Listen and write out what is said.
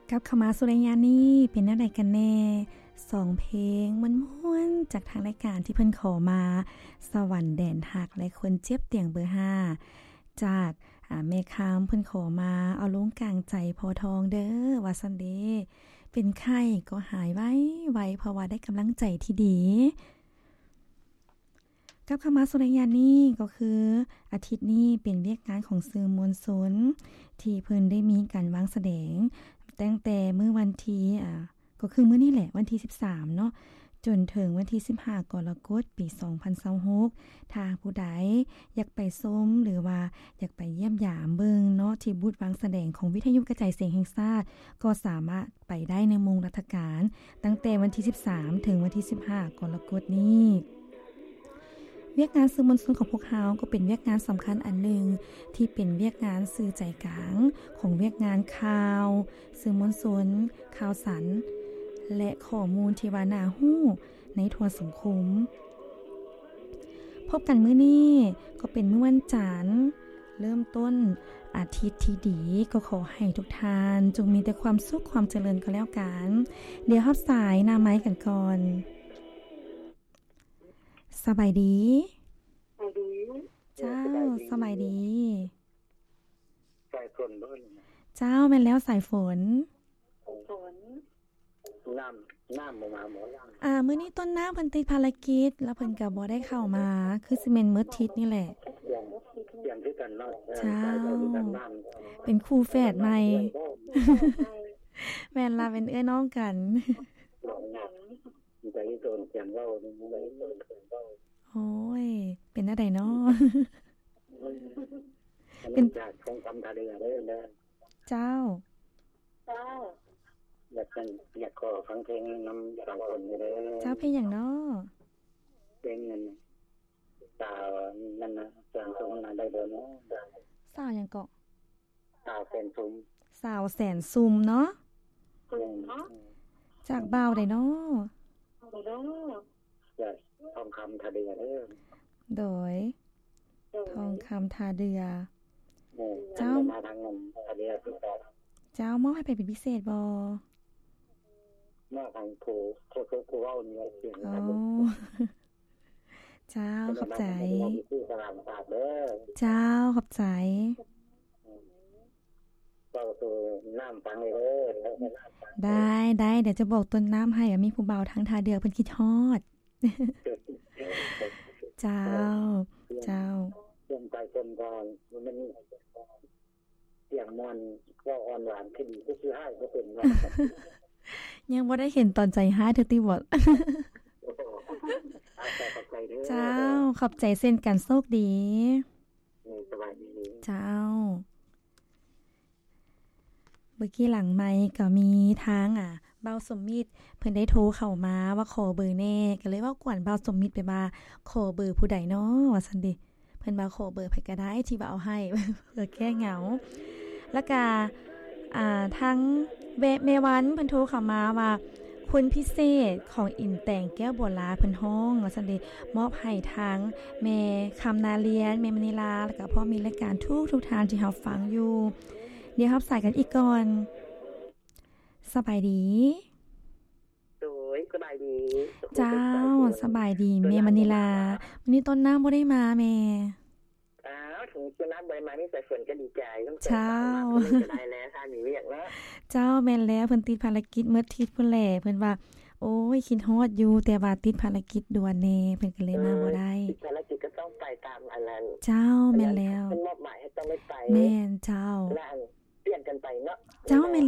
กับเข้ามาสู่รายการนี้เป็นอะไรกันแน่2เพลงม่วนๆจากทางรายการที่เพิ่นขอมาสวรรค์แดนหักและคนเจ็บเตียงเบอร์5จากแม่คำเพิ่นขอมาเอาลงกลางใจพอทองเด้อว่าซั่นเด้เป็นไข้ก็หายไวเพราะว่าได้กำลังใจที่ดีกับเข้ามาสู่รายการนี้ก็คืออาทิตย์นี้เป็นเวียกงานของสื่อมวลชนที่เพิ่นได้มีการวางแสดงตั้งแต่มื้อวันที่ก็คือมื้อนี้แหละวันที่13เนาะจนถึงวันที่15กรกฎาคมปี2026ถ้าผู้ใดอยากไปชมหรือว่าอยากไปเยี่ยมยามเบิ่งเนาะที่บูธวางแสดงของวิทยุกระจายเสียงแห่งชาติก็สามารถไปได้ในมุงราชการตั้งแต่วันที่13ถึงวันที่15กรกฎาคมนี้เวียกงานสื่อมวลชนของพวกเราก็เป็นเวียกงานสำคัญอันหนึ่งที่เป็นเวียกงานสื่อใจกลางของเวียกงานข่าวสื่อมวลชนข่าวสารและข้อมูลที่ว่าน่าฮู้ในทั่วสังคมพบกันมื้อนี้ก็เป็นมื้อวันจันทร์เริ่มต้นอาทิตย์ที่ดีก็ขอให้ทุกท่านจงมีแต่ความสุขความเจริญก็แล้วกันเดี๋ยวรับสายหน้าไม้กันก่อนสบายดีเจ้าสบายดีสายฝนบ่เจ้าแม่นแล้วสายฝนน้ำบ่มาหมอมื้อนี้ต้นน้ำเพิ่นติดภารกิจแล้วเพิ่นก็บ่ได้เข้ามาคือสิแม่นมื้อทิศนี่แหละอย่างที่กันเนาะเจ้าเป็นคู่แฝดใหม่แม่นล่ะเป็นเอื้อน้องกันใจโดนเสียงเว้าโอ้ยเป็นอะไรเนาะเป็นจากทองคำทาเรือเด้อเจ้าอยากขอฟังเพลงนำสองคนเด้อเจ้าเพลงหยังเนาะเพลงนั้นสาวนั่นน่ะจางทรงน่ะได้บ่เนาะสาวหยังเกาะสาวแสนซุมเนาะจากบ่าวได้เนาะทองคำทาเรือเด้อโดยทองคำทาเรือเจ้ามาทางนั้นทาเรือสุดเจ้ามอบให้เป็นพิเศษบ่มาทางผู้เว้านี่เสียงครับเจ้าขอบใจเจ้าขอบใจเว้าสู่น้ำฟังเลยเด้อได้เดี๋ยวจะบอกต้นน้ำให้มีผู้บ่าวทางทาเรือเพิ่นคิดฮอดเจ้าเสียงใจคนก่อนมันเสียงมอนก็อ่อนหวานขึ้นก็คือให้ก็เป็นว่ายังบ่ได้เห็นตอนใจหายเธอติบ่เจ้าขอบใจเส้นกันโชคดีสบายดีเจ้าเมื่อกี้หลังไมค์ก็มีทางเบาสมมิตรเพิ่นได้โทรเข้ามาว่าขอเบอร์แน่ก็เลยว่ากวนเบาสมมิตรไปมาขอเบอร์ผู้ใดเนาะว่าซั่นดิเพิ่นว่าขอเบอร์ไผก็ได้ที่ว่าเอาให้เพื่อแก้เหงาแล้วก็ทั้งเมวันเพิ่นโทรเข้ามาว่าคุณพิเศษของอินแต่งแก้วบัวลาเพิ่นฮ้องว่าซั่นดิมอบให้ทั้งแม่คำนาเรียนแม่มณีลาแล้วก็พ่อมีรายการทุกทางที่เฮาฟังอยู่เดี๋ยวรับสายกันอีกก่อนสบายดีโดยสบายดีเจ้าสบายดีแม่มณีลาวันนี้ต้นน้ำบ่ได้มาแม่ถึงต้นน้ำบ่ได้มานี่สายฝนก็ดีใจเจ้าได้แล้วถ้ามีเวียกแล้วเจ้าแม่นแล้วเพิ่นติดภารกิจมื้อทิศเพิ่นแหละเพิ่นว่าโอ้ยคิดฮอดอยู่แต่ว่าติดภารกิจด่วนแน่เพิ่นก็เลยมาบ่ได้ภารกิจก็ต้องไปตามอันนั้นเจ้าแม่นแล้วเพิ่นมอบหมายให้ต้องไปแม่นเจ้าแล้วเปลี่ยนกันไปเนาะเจ้าแม่น